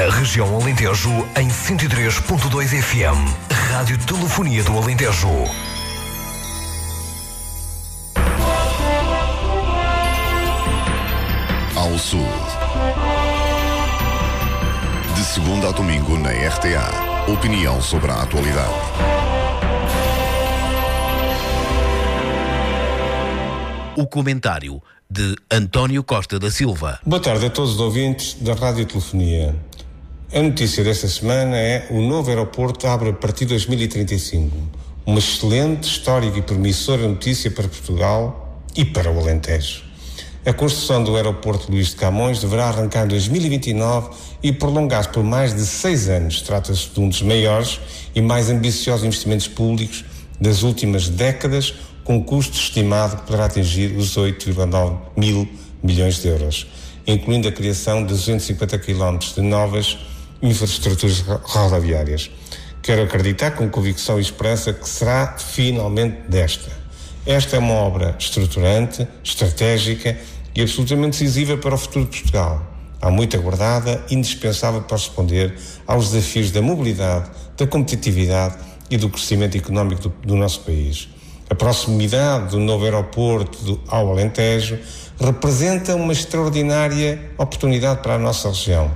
região Alentejo em 103.2 FM. Rádio Telefonia do Alentejo. Ao Sul. De segunda a domingo na RTA. Opinião sobre a atualidade. O comentário de António Costa da Silva. Boa tarde a todos os ouvintes da Rádio Telefonia. A notícia desta semana é: o novo aeroporto abre a partir de 2035. Uma excelente, histórica e promissora notícia para Portugal e para o Alentejo. A construção do aeroporto Luís de Camões deverá arrancar em 2029 e prolongar-se por mais de 6 anos. Trata-se de um dos maiores e mais ambiciosos investimentos públicos das últimas décadas, com um custo estimado que poderá atingir os 8,9 mil milhões de euros, incluindo a criação de 250 km de novas infraestruturas rodoviárias. Quero acreditar com convicção e esperança que será finalmente desta. Esta é uma obra estruturante, estratégica e absolutamente decisiva para o futuro de Portugal. Há muito aguardada, indispensável para responder aos desafios da mobilidade, da competitividade e do crescimento económico do nosso país. A proximidade do novo aeroporto ao Alentejo representa uma extraordinária oportunidade para a nossa região.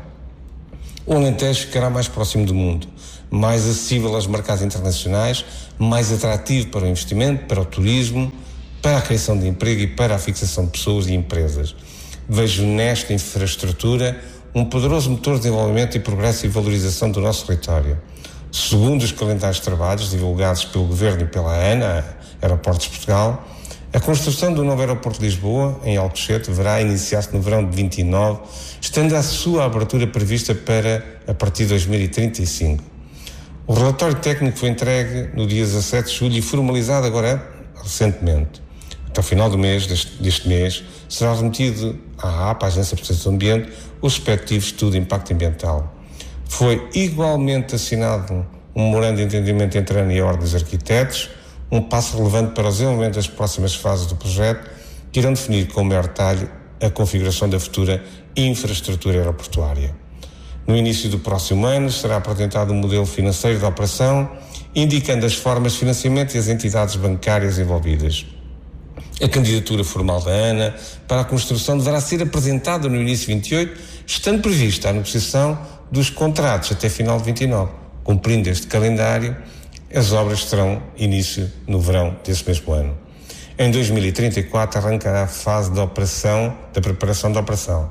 O Alentejo ficará mais próximo do mundo, mais acessível aos mercados internacionais, mais atrativo para o investimento, para o turismo, para a criação de emprego e para a fixação de pessoas e empresas. Vejo nesta infraestrutura um poderoso motor de desenvolvimento e progresso e valorização do nosso território. Segundo os calendários de trabalhos divulgados pelo Governo e pela ANA, Aeroportos de Portugal, a construção do novo aeroporto de Lisboa, em Alcochete, deverá iniciar-se no verão de 29, estando a sua abertura prevista para a partir de 2035. O relatório técnico foi entregue no dia 17 de julho e formalizado agora recentemente. Até o final do mês, deste mês, será remetido à APA, a Agência de Proteção do Ambiente, o respectivo estudo de impacto ambiental. Foi igualmente assinado um memorando de entendimento entre a ANA e a Ordem dos Arquitetos, um passo relevante para o desenvolvimento das próximas fases do projeto, que irão definir com maior detalhe a configuração da futura infraestrutura aeroportuária. No início do próximo ano será apresentado um modelo financeiro de operação, indicando as formas de financiamento e as entidades bancárias envolvidas. A candidatura formal da ANA para a construção deverá ser apresentada no início de 28, estando prevista a negociação dos contratos até final de 29. Cumprindo este calendário, as obras terão início no verão desse mesmo ano. Em 2034 arrancará a fase da preparação da operação,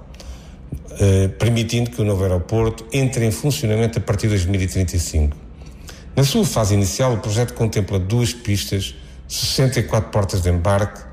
permitindo que o novo aeroporto entre em funcionamento a partir de 2035. Na sua fase inicial, o projeto contempla 2 pistas, 64 portas de embarque,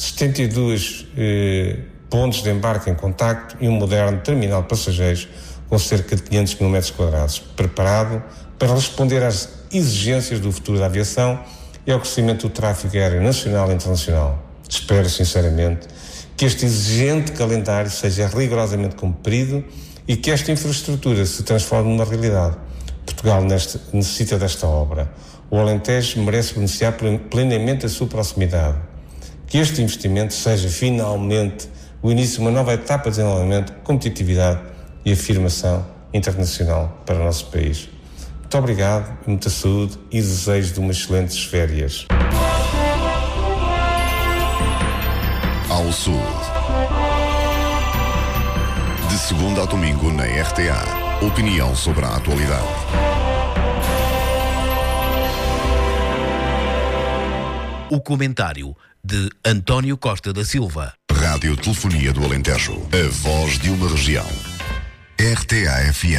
72 pontos de embarque em contacto e um moderno terminal de passageiros com cerca de 500 mil metros quadrados, preparado para responder às exigências do futuro da aviação e ao crescimento do tráfego aéreo nacional e internacional. Espero, sinceramente, que este exigente calendário seja rigorosamente cumprido e que esta infraestrutura se transforme numa realidade. Portugal necessita desta obra. O Alentejo merece beneficiar plenamente da sua proximidade. Que este investimento seja finalmente o início de uma nova etapa de desenvolvimento, competitividade e afirmação internacional para o nosso país. Muito obrigado, muita saúde e desejo de umas excelentes férias. Ao Sul. De segunda a domingo na RTA. Opinião sobre a atualidade. O comentário de António Costa da Silva. Rádio Telefonia do Alentejo. A voz de uma região. RTA FM.